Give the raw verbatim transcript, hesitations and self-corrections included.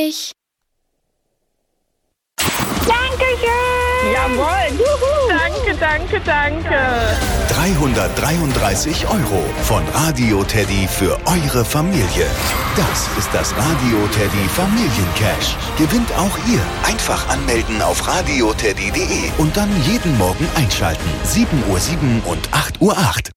ich. Dankeschön! Jawohl! Juhu. Danke, danke, danke! dreihundertdreiunddreißig Euro von Radio Teddy für eure Familie. Das ist das Radio Teddy Familiencash. Gewinnt auch ihr. Einfach anmelden auf radioteddy punkt de und dann jeden Morgen einschalten. sieben Uhr sieben und acht Uhr acht.